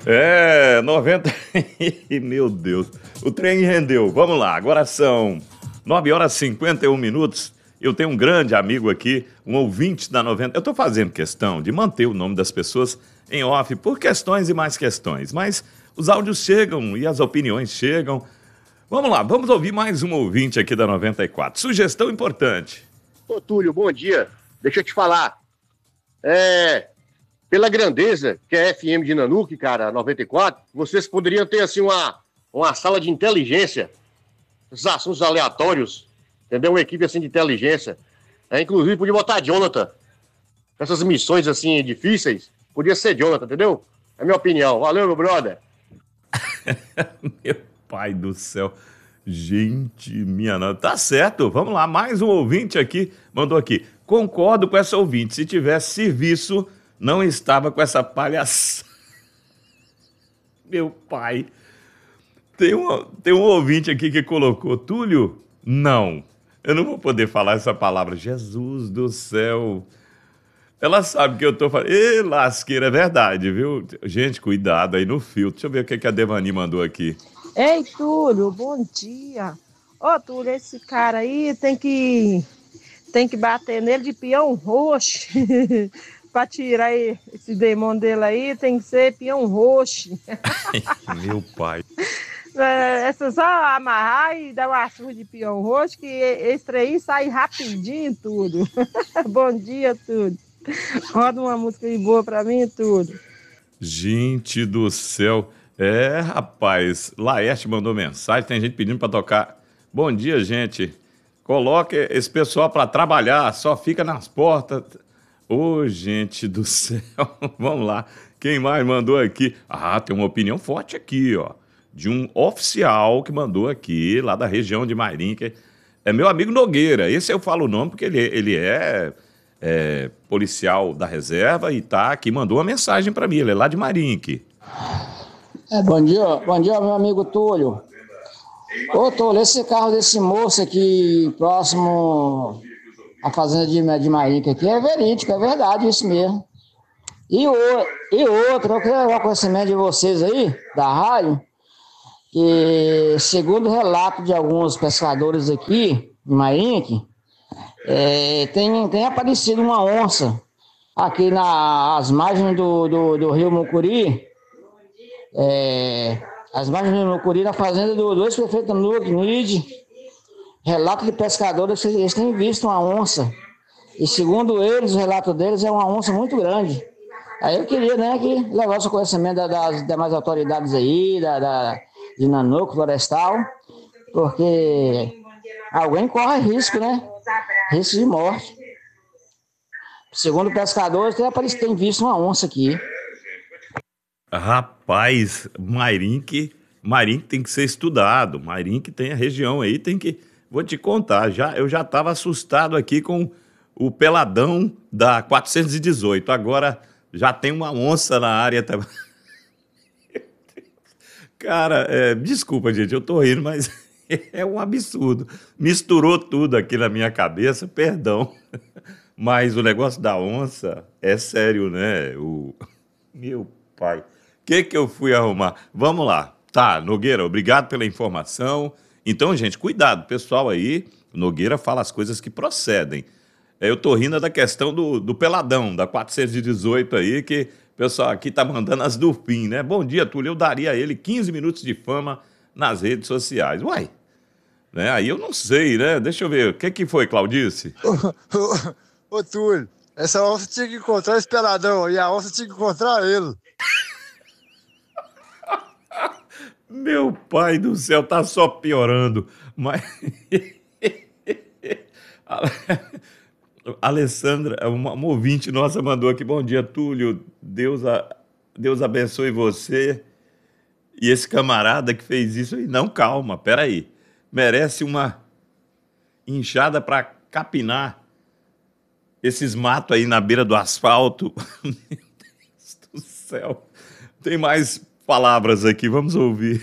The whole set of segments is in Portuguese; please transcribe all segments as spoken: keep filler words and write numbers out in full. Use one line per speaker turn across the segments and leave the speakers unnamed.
É, noventa. Meu Deus, o trem rendeu. Vamos lá, agora são nove horas e cinquenta e um minutos. Eu tenho um grande amigo aqui, um ouvinte da noventa. Eu estou fazendo questão de manter o nome das pessoas em off por questões e mais questões, mas os áudios chegam e as opiniões chegam. Vamos lá, vamos ouvir mais um ouvinte aqui da noventa e quatro. Sugestão importante.
Ô, Túlio, bom dia. Deixa eu te falar. É, pela grandeza que é a F M de Nanuque, cara, noventa e quatro, vocês poderiam ter, assim, uma, uma sala de inteligência, esses assuntos aleatórios, entendeu? Uma equipe, assim, de inteligência. É, inclusive, podia botar Jonathan. Essas missões, assim, difíceis, podia ser Jonathan, entendeu? É a minha opinião. Valeu, meu brother.
Meu pai do céu. Gente, minha nossa. Tá certo, vamos lá. Mais um ouvinte aqui mandou aqui. Concordo com essa ouvinte. Se tivesse serviço, não estava com essa palhaçada. Meu pai. Tem um, tem um ouvinte aqui que colocou, Túlio, não. Eu não vou poder falar essa palavra. Jesus do céu. Ela sabe que eu tô falando. Ê, lasqueira, é verdade, viu? Gente, cuidado aí no filtro. Deixa eu ver o que, que a Devani mandou aqui.
Ei, Túlio, bom dia. Ô, Túlio, esse cara aí tem que, tem que bater nele de peão roxo. Pra tirar esse demônio dele aí, tem que ser peão roxo.
Meu pai.
É, é só amarrar e dar uma surra de peão roxo, que esse trem sai rapidinho tudo. Bom dia, tudo. Roda uma música aí boa pra mim, tudo.
Gente do céu. É, rapaz, Laerte mandou mensagem, tem gente pedindo pra tocar. Bom dia, gente. Coloque esse pessoal pra trabalhar, só fica nas portas. Ô, gente do céu. Vamos lá. Quem mais mandou aqui? Ah, tem uma opinião forte aqui, ó. De um oficial que mandou aqui, lá da região de Mairinque. É meu amigo Nogueira. Esse eu falo o nome porque ele, ele é, é policial da reserva e tá aqui, mandou uma mensagem pra mim. Ele é lá de Mairinque.
É, bom dia, bom dia, meu amigo Túlio. Ô, Túlio, esse carro desse moço aqui, próximo à fazenda de, de Mairinque aqui, é verídico, é verdade isso mesmo. E, o, e outro, eu queria o conhecimento de vocês aí, da rádio, que segundo o relato de alguns pescadores aqui, em Mairinque, é, tem, tem aparecido uma onça aqui nas margens do, do, do rio Mucuri, é, as margens do Mucuri, na fazenda do dois prefeitos Nide, relato de pescadores, eles têm visto uma onça, e segundo eles, o relato deles é uma onça muito grande. Aí eu queria, né, que levasse o conhecimento das demais autoridades aí, da, da, de Nanuque, Florestal, porque alguém corre risco, né? Risco de morte. Segundo pescadores, tem, tem visto uma onça aqui.
Rapaz, Mairinque, Mairinque tem que ser estudado. Mairinque tem a região aí, tem que... Vou te contar, já, eu já estava assustado aqui com o peladão da quatrocentos e dezoito. Agora já tem uma onça na área também. Cara, é, desculpa, gente, eu tô rindo, mas é um absurdo. Misturou tudo aqui na minha cabeça, perdão. Mas o negócio da onça é sério, né? O... Meu pai, o que que eu fui arrumar? Vamos lá. Tá, Nogueira, obrigado pela informação. Então, gente, cuidado, pessoal aí, Nogueira fala as coisas que procedem. Eu tô rindo da questão do, do peladão, da quatrocentos e dezoito aí, que o pessoal aqui tá mandando as do fim, né? Bom dia, Túlio, eu daria a ele quinze minutos de fama nas redes sociais. Uai, né? Aí eu não sei, né? Deixa eu ver, o que que foi, Claudice?
Ô, ô, ô, Túlio, essa onça tinha que encontrar esse peladão, e a onça tinha que encontrar ele.
Meu pai do céu, tá só piorando. Mas... Alessandra, uma, uma ouvinte nossa mandou aqui, bom dia, Túlio, Deus, a, Deus abençoe você e esse camarada que fez isso aí. Não, calma, peraí, merece uma enxada para capinar esses matos aí na beira do asfalto. Meu Deus do céu, tem mais palavras aqui, vamos ouvir.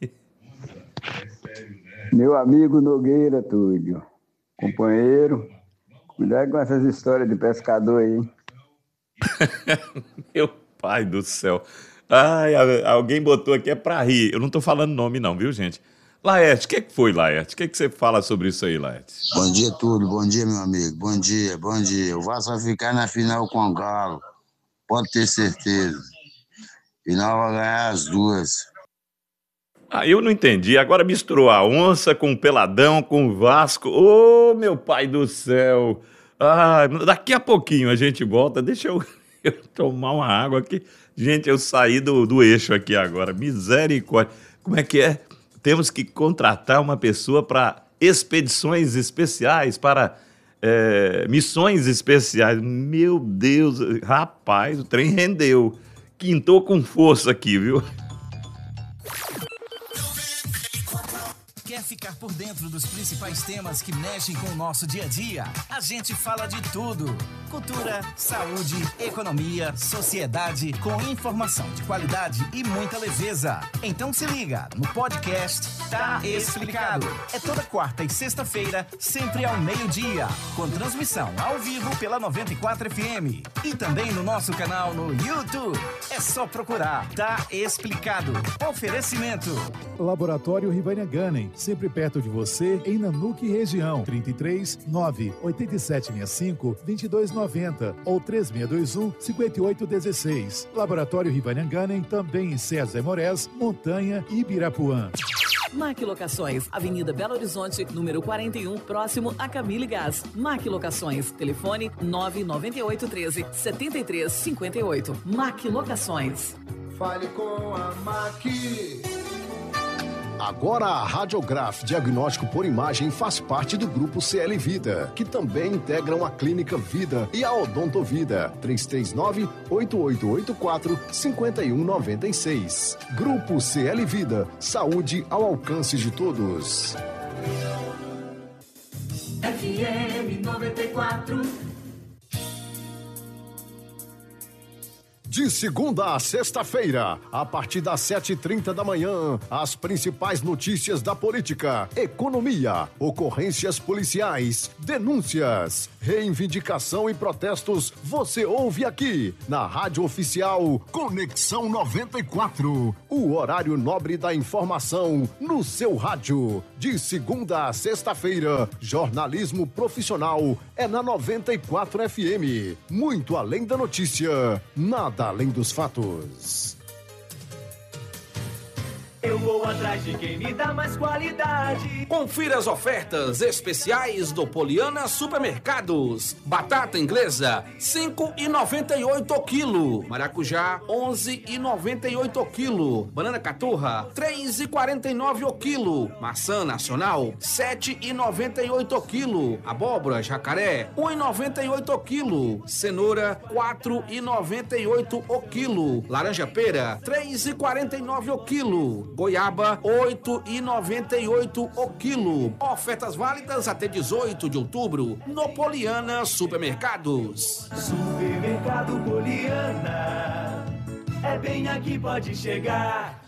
Meu amigo Nogueira, Túlio, companheiro, cuidado com essas histórias de pescador aí.
Meu pai do céu. Ai, alguém botou aqui, é pra rir. Eu não tô falando nome não, viu, gente? Laerte, o que, que foi, Laerte? O que, que você fala sobre isso aí, Laerte?
Bom dia, Túlio. Bom dia, meu amigo. Bom dia, bom dia. O Vasco vai ficar na final com o Galo. Pode ter certeza. Final vai ganhar as duas.
Ah, eu não entendi. Agora misturou a onça com o Peladão, com o Vasco. Ô, oh, meu pai do céu. Ah, daqui a pouquinho a gente volta. Deixa eu, eu tomar uma água aqui. Gente, eu saí do, do eixo aqui agora. Misericórdia. Como é que é? Temos que contratar uma pessoa para expedições especiais, para é, missões especiais. Meu Deus, rapaz, o trem rendeu. Quintou com força aqui, viu?
Quer ficar por dentro dos principais temas que mexem com o nosso dia a dia? A gente fala de tudo. Cultura, saúde, economia, sociedade, com informação de qualidade e muita leveza. Então se liga no podcast Tá Explicado. É toda quarta e sexta-feira, sempre ao meio-dia, com transmissão ao vivo pela noventa e quatro F M. E também no nosso canal no YouTube. É só procurar Tá Explicado. Oferecimento.
Laboratório Rivânia Gunning, sempre perto de você, em Nanuque região. trinta e três, nove, oito sete seis cinco, dois dois nove zero ou três seis dois um, cinco oito um seis. Laboratório Rivânia Gunning, também em César Moraes, Montanha e Ibirapuã.
Mac Locações, Avenida Belo Horizonte, número quarenta e um, próximo a Camille Gás. Mac Locações, telefone nove nove oito um três, sete três cinco oito. Mac Locações.
Fale com a Mac.
Agora a Radiograf Diagnóstico por Imagem faz parte do Grupo C L Vida, que também integram a Clínica Vida e a Odontovida. três três nove, oito oito oito quatro, cinco um nove seis. Grupo C L Vida, saúde ao alcance de todos.
F M noventa e quatro.
De segunda a sexta-feira, a partir das sete e trinta da manhã, as principais notícias da política, economia, ocorrências policiais, denúncias, reivindicação e protestos, você ouve aqui, na Rádio Oficial Conexão noventa e quatro. O horário nobre da informação no seu rádio. De segunda a sexta-feira, jornalismo profissional é na noventa e quatro F M. Muito além da notícia, nada além dos fatos.
Eu vou atrás de quem me dá mais qualidade.
Confira as ofertas especiais do Poliana Supermercados. Batata inglesa, cinco reais e noventa e oito o quilo. Maracujá, onze reais e noventa e oito o quilo. Banana caturra, três reais e quarenta e nove o quilo. Maçã nacional, sete reais e noventa e oito o quilo. Abóbora jacaré, um real e noventa e oito o quilo. Cenoura, quatro reais e noventa e oito o quilo. Laranja pera, três reais e quarenta e nove o quilo. Goiaba, oito reais e noventa e oito o quilo. Ofertas válidas até dezoito de outubro no Poliana Supermercados.
Supermercado Poliana, é bem aqui, pode chegar.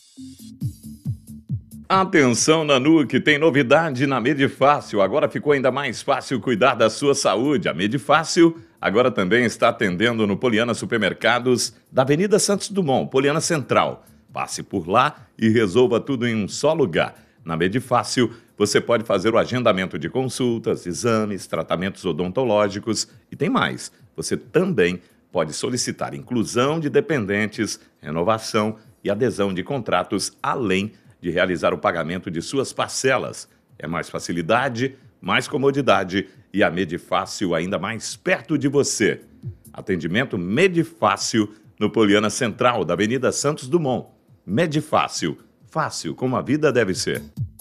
Atenção, Nanuque, tem novidade na Medifácil. Agora ficou ainda mais fácil cuidar da sua saúde. A Medifácil agora também está atendendo no Poliana Supermercados da Avenida Santos Dumont, Poliana Central. Passe por lá e resolva tudo em um só lugar. Na Medifácil, você pode fazer o agendamento de consultas, exames, tratamentos odontológicos e tem mais. Você também pode solicitar inclusão de dependentes, renovação e adesão de contratos, além de realizar o pagamento de suas parcelas. É mais facilidade, mais comodidade e a Medifácil ainda mais perto de você. Atendimento Medifácil no Poliana Central, da Avenida Santos Dumont. Medifácil, fácil como a vida deve ser.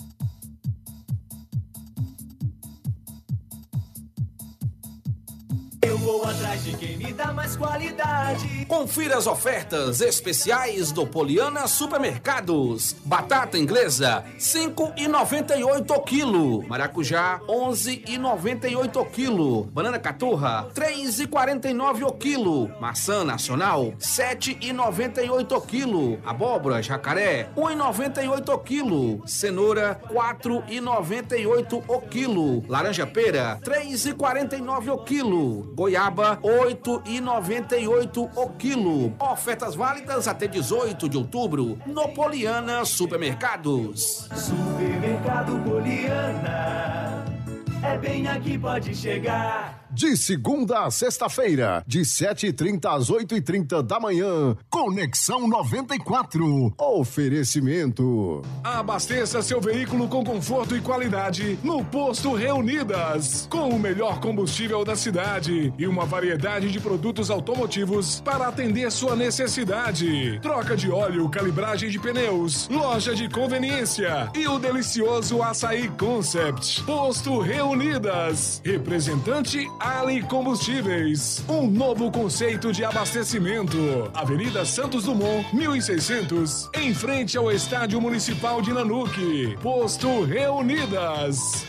Eu vou atrás de quem me dá mais qualidade.
Confira as ofertas especiais do Poliana Supermercados. Batata inglesa, cinco reais e noventa e oito o quilo. Maracujá, onze reais e noventa e oito o quilo. Banana caturra, três reais e quarenta e nove o quilo. Maçã nacional, sete reais e noventa e oito o quilo. Abóbora jacaré, um real e noventa e oito o quilo. Cenoura, quatro reais e noventa e oito o quilo. Laranja pera, três reais e quarenta e nove o quilo. Goiaba, oito cinco e noventa e oito o quilo. Ofertas válidas até dezoito de outubro no Poliana Supermercados.
Supermercado Poliana, é bem aqui, pode chegar.
De segunda a sexta-feira, de sete e trinta às oito e trinta da manhã, Conexão noventa e quatro. Oferecimento.
Abasteça seu veículo com conforto e qualidade no Posto Reunidas. Com o melhor combustível da cidade e uma variedade de produtos automotivos para atender sua necessidade. Troca de óleo, calibragem de pneus, loja de conveniência e o delicioso Açaí Concept. Posto Reunidas. Representante Ali Combustíveis, um novo conceito de abastecimento. Avenida Santos Dumont, mil e seiscentos, em frente ao Estádio Municipal de Nanuque. Posto Reunidas.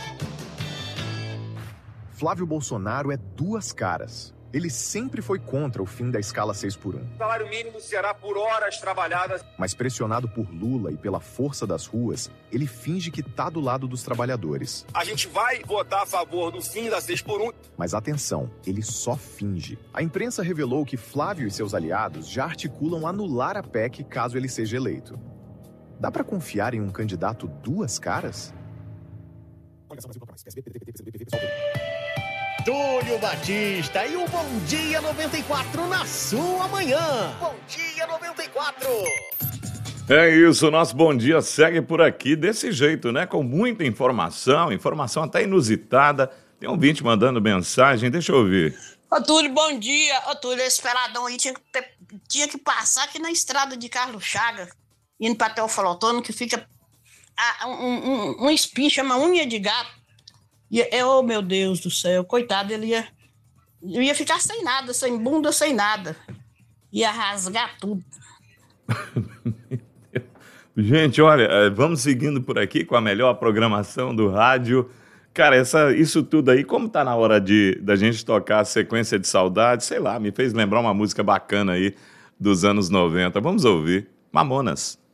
Flávio Bolsonaro é duas caras. Ele sempre foi contra o fim da escala seis por um.
O salário mínimo será por horas trabalhadas.
Mas pressionado por Lula e pela força das ruas, ele finge que tá do lado dos trabalhadores.
A gente vai votar a favor do fim da seis por um.
Mas atenção, ele só finge. A imprensa revelou que Flávio e seus aliados já articulam anular a P E C caso ele seja eleito. Dá pra confiar em um candidato duas caras?
Túlio Batista e o Bom Dia noventa e quatro na sua manhã. Bom Dia noventa e quatro.
É isso, nosso Bom Dia segue por aqui desse jeito, né? Com muita informação, informação até inusitada. Tem um ouvinte mandando mensagem, deixa eu ouvir.
Ô Túlio, bom dia. Ô Túlio, esse peladão aí tinha que, ter, tinha que passar aqui na estrada de Carlos Chaga, indo pra Teoflotone, que fica a, um, um, um espinho, chama unha de gato. E, oh, meu Deus do céu, coitado, ele ia, ia ficar sem nada, sem bunda, sem nada. Ia rasgar tudo.
Gente, olha, vamos seguindo por aqui com a melhor programação do rádio. Cara, essa, isso tudo aí, como tá na hora de da gente tocar a sequência de saudade, sei lá, me fez lembrar uma música bacana aí dos anos noventa. Vamos ouvir. Mamonas.